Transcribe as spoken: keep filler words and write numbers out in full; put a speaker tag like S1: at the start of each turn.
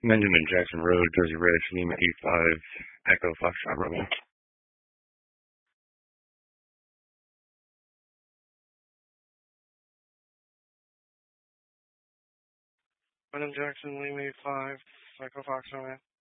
S1: Benjamin Jackson Road, Jersey Ridge, Lima E five, Echo Foxtrot Romeo.
S2: Benjamin Jackson, Lima E five, Echo Foxtrot Romeo.